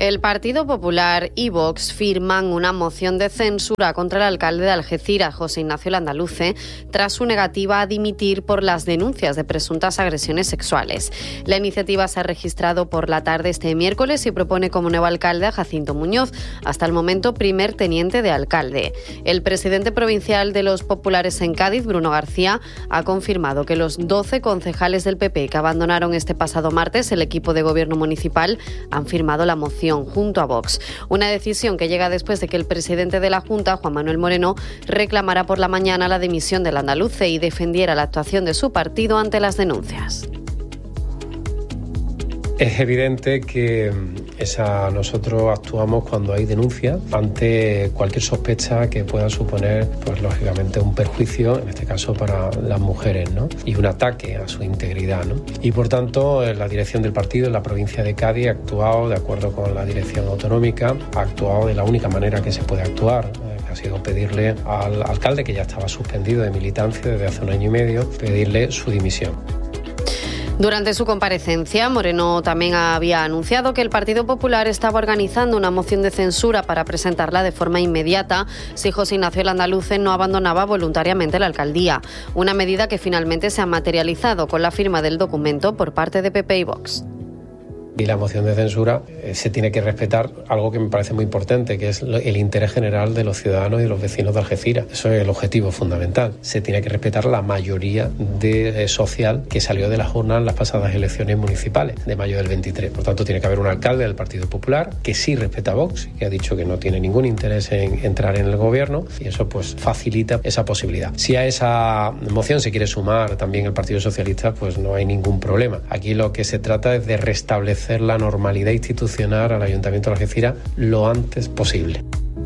El Partido Popular y Vox firman una moción de censura contra el alcalde de Algeciras, José Ignacio Landaluce, tras su negativa a dimitir por las denuncias de presuntas agresiones sexuales. La iniciativa se ha registrado por la tarde este miércoles y propone como nuevo alcalde a Jacinto Muñoz, hasta el momento primer teniente de alcalde. El presidente provincial de los populares en Cádiz, Bruno García, ha confirmado que los 12 concejales del PP que abandonaron este pasado martes el equipo de gobierno municipal han firmado la moción junto a Vox. Una decisión que llega después de que el presidente de la Junta, Juan Manuel Moreno, reclamara por la mañana la dimisión del andaluce y defendiera la actuación de su partido ante las denuncias. Es evidente que nosotros actuamos cuando hay denuncias ante cualquier sospecha que pueda suponer, pues lógicamente, un perjuicio, en este caso para las mujeres, ¿no? Y un ataque a su integridad, ¿no? Y por tanto, la dirección del partido en la provincia de Cádiz ha actuado de acuerdo con la dirección autonómica, ha actuado de la única manera que se puede actuar, que ha sido pedirle al alcalde, que ya estaba suspendido de militancia desde hace un año y medio, pedirle su dimisión. Durante su comparecencia, Moreno también había anunciado que el Partido Popular estaba organizando una moción de censura para presentarla de forma inmediata si José Ignacio Landaluce no abandonaba voluntariamente la alcaldía. Una medida que finalmente se ha materializado con la firma del documento por parte de PP y Vox. Y la moción de censura se tiene que respetar algo que me parece muy importante, que es el interés general de los ciudadanos y de los vecinos de Algeciras. Eso es el objetivo fundamental. Se tiene que respetar la mayoría social que salió de las urnas en las pasadas elecciones municipales de mayo del 23. Por tanto, tiene que haber un alcalde del Partido Popular que sí respeta a Vox, que ha dicho que no tiene ningún interés en entrar en el gobierno, y eso pues facilita esa posibilidad. Si a esa moción se quiere sumar también el Partido Socialista, pues no hay ningún problema. Aquí lo que se trata es de restablecer la normalidad institucional al Ayuntamiento de Algeciras lo antes posible.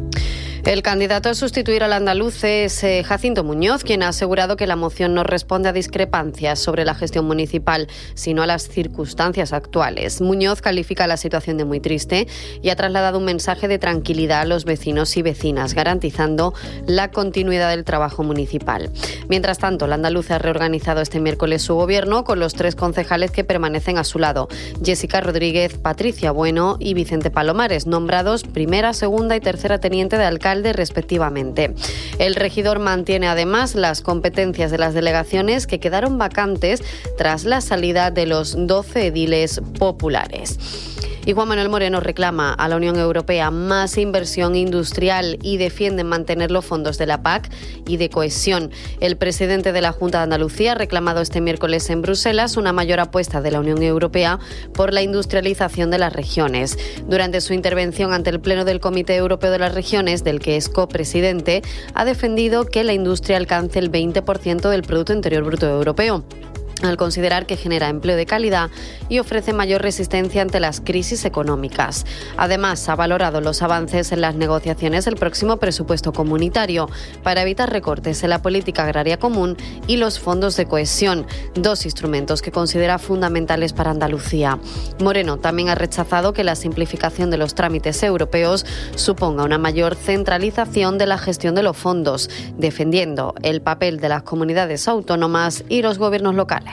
El candidato a sustituir al andaluce es Jacinto Muñoz, quien ha asegurado que la moción no responde a discrepancias sobre la gestión municipal, sino a las circunstancias actuales. Muñoz califica la situación de muy triste y ha trasladado un mensaje de tranquilidad a los vecinos y vecinas, garantizando la continuidad del trabajo municipal. Mientras tanto, el andaluce ha reorganizado este miércoles su gobierno con los 3 concejales que permanecen a su lado: Jessica Rodríguez, Patricia Bueno y Vicente Palomares, nombrados primera, segunda y tercera teniente de alcalde respectivamente. El regidor mantiene además las competencias de las delegaciones que quedaron vacantes tras la salida de los 12 ediles populares. Y Juan Manuel Moreno reclama a la Unión Europea más inversión industrial y defiende mantener los fondos de la PAC y de cohesión. El presidente de la Junta de Andalucía ha reclamado este miércoles en Bruselas una mayor apuesta de la Unión Europea por la industrialización de las regiones. Durante su intervención ante el Pleno del Comité Europeo de las Regiones, del que es copresidente, ha defendido que la industria alcance el 20% del Producto Interior Bruto europeo, al considerar que genera empleo de calidad y ofrece mayor resistencia ante las crisis económicas. Además, ha valorado los avances en las negociaciones del próximo presupuesto comunitario para evitar recortes en la política agraria común y los fondos de cohesión, 2 instrumentos que considera fundamentales para Andalucía. Moreno también ha rechazado que la simplificación de los trámites europeos suponga una mayor centralización de la gestión de los fondos, defendiendo el papel de las comunidades autónomas y los gobiernos locales.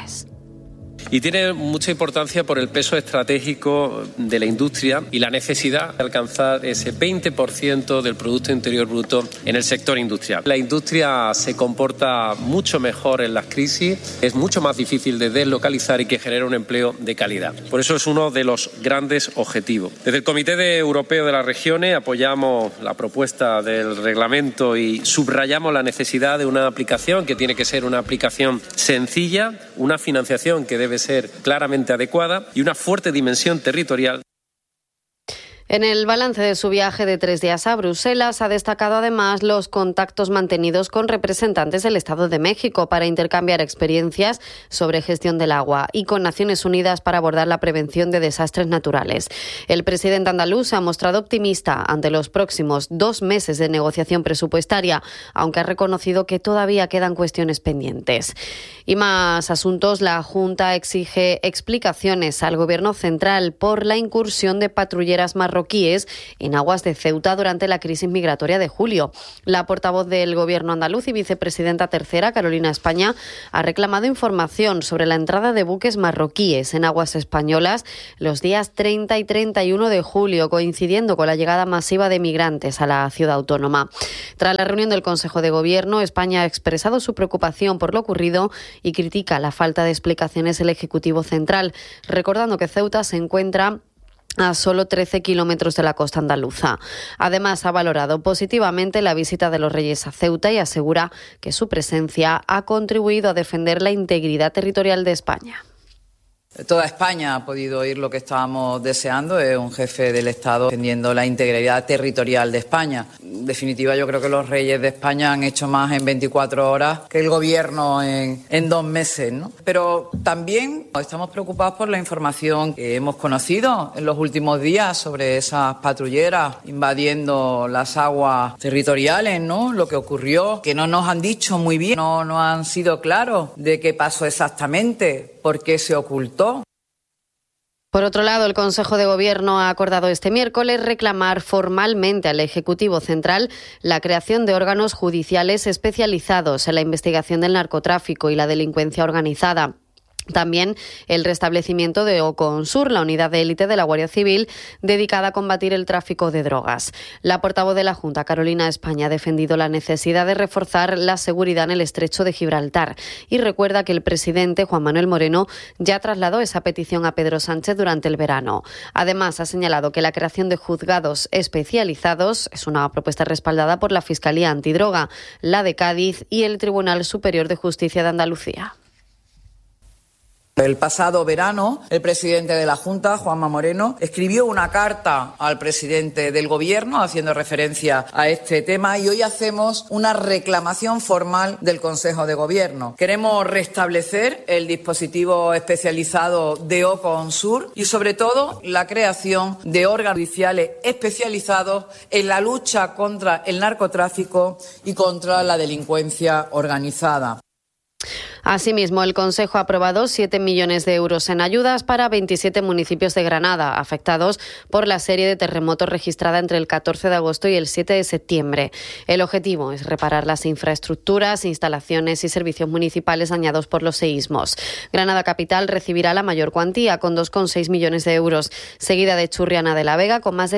Y tiene mucha importancia por el peso estratégico de la industria y la necesidad de alcanzar ese 20% del Producto Interior Bruto en el sector industrial. La industria se comporta mucho mejor en las crisis, es mucho más difícil de deslocalizar y que genera un empleo de calidad. Por eso es uno de los grandes objetivos. Desde el Comité Europeo de las Regiones apoyamos la propuesta del reglamento y subrayamos la necesidad de una aplicación que tiene que ser una aplicación sencilla, una financiación que debe ser claramente adecuada y una fuerte dimensión territorial. En el balance de su viaje de 3 días a Bruselas ha destacado además los contactos mantenidos con representantes del Estado de México para intercambiar experiencias sobre gestión del agua y con Naciones Unidas para abordar la prevención de desastres naturales. El presidente andaluz se ha mostrado optimista ante los próximos 2 meses de negociación presupuestaria, aunque ha reconocido que todavía quedan cuestiones pendientes. Y más asuntos, la Junta exige explicaciones al Gobierno central por la incursión de patrulleras marroquíes marroquíes en aguas de Ceuta durante la crisis migratoria de julio. La portavoz del Gobierno andaluz y vicepresidenta tercera, Carolina España, ha reclamado información sobre la entrada de buques marroquíes en aguas españolas los días 30 y 31 de julio, coincidiendo con la llegada masiva de migrantes a la ciudad autónoma. Tras la reunión del Consejo de Gobierno, España ha expresado su preocupación por lo ocurrido y critica la falta de explicaciones del Ejecutivo Central, recordando que Ceuta se encuentra a solo 13 kilómetros de la costa andaluza. Además, ha valorado positivamente la visita de los Reyes a Ceuta y asegura que su presencia ha contribuido a defender la integridad territorial de España. Toda España ha podido oír lo que estábamos deseando, es un jefe del Estado defendiendo la integridad territorial de España. En definitiva, yo creo que los Reyes de España han hecho más en 24 horas que el Gobierno en 2 meses, ¿no? Pero también estamos preocupados por la información que hemos conocido en los últimos días sobre esas patrulleras invadiendo las aguas territoriales, ¿no? Lo que ocurrió, que no nos han dicho muy bien, no han sido claros de qué pasó exactamente, por qué se ocultó. Por otro lado, el Consejo de Gobierno ha acordado este miércoles reclamar formalmente al Ejecutivo Central la creación de órganos judiciales especializados en la investigación del narcotráfico y la delincuencia organizada. También el restablecimiento de Oconsur, la unidad de élite de la Guardia Civil dedicada a combatir el tráfico de drogas. La portavoz de la Junta, Carolina España, ha defendido la necesidad de reforzar la seguridad en el estrecho de Gibraltar y recuerda que el presidente Juan Manuel Moreno ya trasladó esa petición a Pedro Sánchez durante el verano. Además, ha señalado que la creación de juzgados especializados es una propuesta respaldada por la Fiscalía Antidroga, la de Cádiz y el Tribunal Superior de Justicia de Andalucía. El pasado verano, el presidente de la Junta, Juanma Moreno, escribió una carta al presidente del Gobierno haciendo referencia a este tema y hoy hacemos una reclamación formal del Consejo de Gobierno. Queremos restablecer el dispositivo especializado de Oconsur y, sobre todo, la creación de órganos judiciales especializados en la lucha contra el narcotráfico y contra la delincuencia organizada. Asimismo, el Consejo ha aprobado 7 millones de euros en ayudas para 27 municipios de Granada, afectados por la serie de terremotos registrada entre el 14 de agosto y el 7 de septiembre. El objetivo es reparar las infraestructuras, instalaciones y servicios municipales dañados por los seísmos. Granada Capital recibirá la mayor cuantía, con 2,6 millones de euros, seguida de Churriana de la Vega, con más de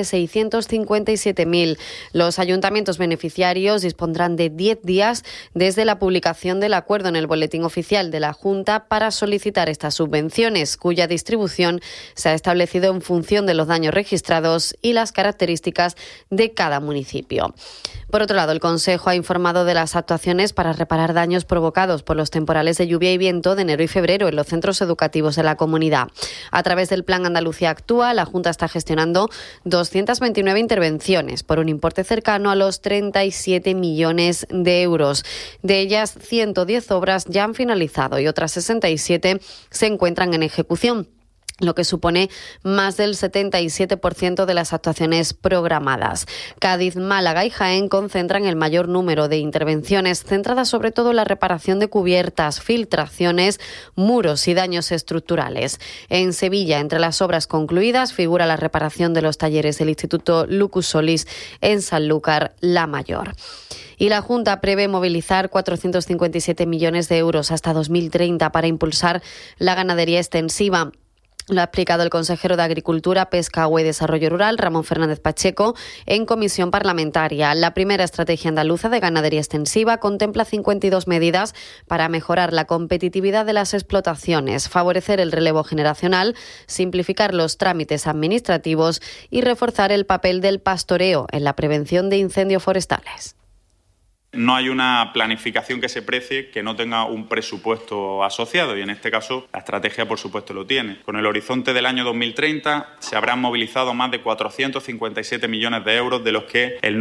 657.000. Los ayuntamientos beneficiarios dispondrán de 10 días desde la publicación del acuerdo en el Boletín Oficial de la Junta para solicitar estas subvenciones, cuya distribución se ha establecido en función de los daños registrados y las características de cada municipio. Por otro lado, el Consejo ha informado de las actuaciones para reparar daños provocados por los temporales de lluvia y viento de enero y febrero en los centros educativos de la comunidad. A través del Plan Andalucía Actúa, la Junta está gestionando 229 intervenciones por un importe cercano a los 37 millones de euros. De ellas, 110 obras ya han finalizado y otras 67 se encuentran en ejecución, lo que supone más del 77% de las actuaciones programadas. Cádiz, Málaga y Jaén concentran el mayor número de intervenciones, centradas sobre todo en la reparación de cubiertas, filtraciones, muros y daños estructurales. En Sevilla, entre las obras concluidas, figura la reparación de los talleres del Instituto Lucus Solis en Sanlúcar la Mayor. Y la Junta prevé movilizar 457 millones de euros hasta 2030 para impulsar la ganadería extensiva. Lo ha explicado el consejero de Agricultura, Pesca, Agua y Desarrollo Rural, Ramón Fernández Pacheco, en comisión parlamentaria. La primera estrategia andaluza de ganadería extensiva contempla 52 medidas para mejorar la competitividad de las explotaciones, favorecer el relevo generacional, simplificar los trámites administrativos y reforzar el papel del pastoreo en la prevención de incendios forestales. No hay una planificación que se precie que no tenga un presupuesto asociado y en este caso la estrategia por supuesto lo tiene. Con el horizonte del año 2030 se habrán movilizado más de 457 millones de euros, de los que el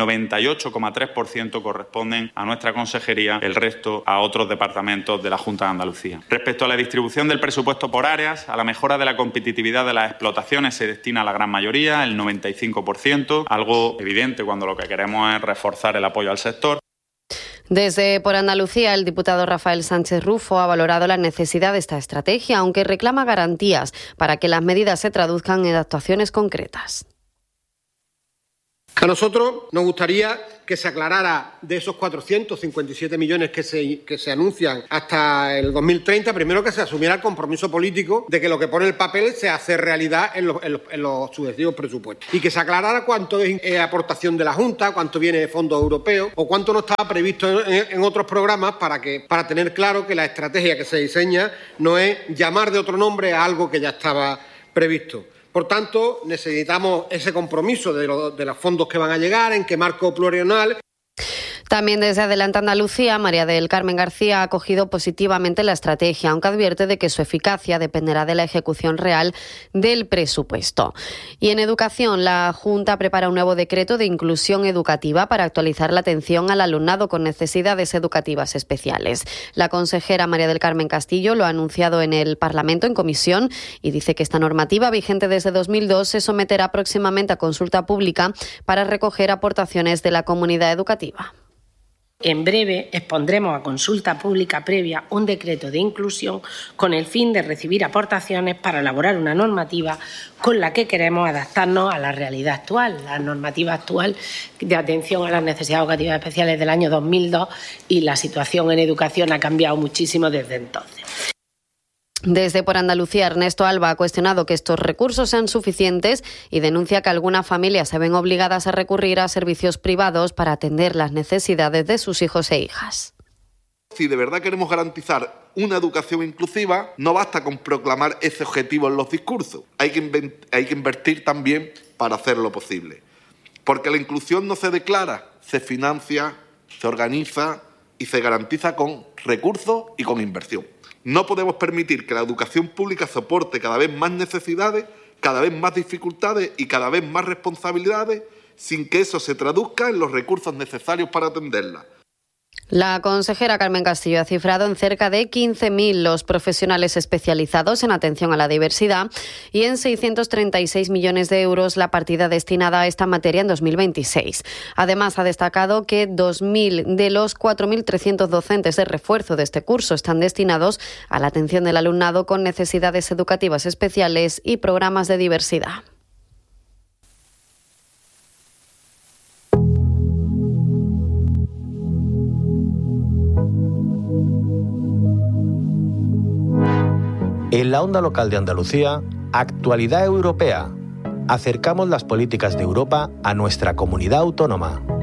98,3% corresponden a nuestra consejería, el resto a otros departamentos de la Junta de Andalucía. Respecto a la distribución del presupuesto por áreas, a la mejora de la competitividad de las explotaciones se destina la gran mayoría, el 95%, algo evidente cuando lo que queremos es reforzar el apoyo al sector. Desde Por Andalucía, el diputado Rafael Sánchez Rufo ha valorado la necesidad de esta estrategia, aunque reclama garantías para que las medidas se traduzcan en actuaciones concretas. A nosotros nos gustaría que se aclarara de esos 457 millones que se anuncian hasta el 2030, primero que se asumiera el compromiso político de que lo que pone el papel se hace realidad en los sucesivos presupuestos. Y que se aclarara cuánto es aportación de la Junta, cuánto viene de fondos europeos o cuánto no estaba previsto en otros programas para tener claro que la estrategia que se diseña no es llamar de otro nombre a algo que ya estaba previsto. Por tanto, necesitamos ese compromiso de los fondos que van a llegar, en qué marco plurianual. También desde Adelante Andalucía, María del Carmen García ha acogido positivamente la estrategia, aunque advierte de que su eficacia dependerá de la ejecución real del presupuesto. Y en educación, la Junta prepara un nuevo decreto de inclusión educativa para actualizar la atención al alumnado con necesidades educativas especiales. La consejera María del Carmen Castillo lo ha anunciado en el Parlamento en comisión y dice que esta normativa, vigente desde 2002, se someterá próximamente a consulta pública para recoger aportaciones de la comunidad educativa. En breve expondremos a consulta pública previa un decreto de inclusión con el fin de recibir aportaciones para elaborar una normativa con la que queremos adaptarnos a la realidad actual. La normativa actual de atención a las necesidades educativas especiales del año 2002 y la situación en educación ha cambiado muchísimo desde entonces. Desde Por Andalucía, Ernesto Alba ha cuestionado que estos recursos sean suficientes y denuncia que algunas familias se ven obligadas a recurrir a servicios privados para atender las necesidades de sus hijos e hijas. Si de verdad queremos garantizar una educación inclusiva, no basta con proclamar ese objetivo en los discursos. Hay que invertir también para hacerlo posible. Porque la inclusión no se declara, se financia, se organiza y se garantiza con recursos y con inversión. No podemos permitir que la educación pública soporte cada vez más necesidades, cada vez más dificultades y cada vez más responsabilidades sin que eso se traduzca en los recursos necesarios para atenderlas. La consejera Carmen Castillo ha cifrado en cerca de 15.000 los profesionales especializados en atención a la diversidad y en 636 millones de euros la partida destinada a esta materia en 2026. Además, ha destacado que 2.000 de los 4.300 docentes de refuerzo de este curso están destinados a la atención del alumnado con necesidades educativas especiales y programas de diversidad. En la onda local de Andalucía, Actualidad Europea. Acercamos las políticas de Europa a nuestra comunidad autónoma.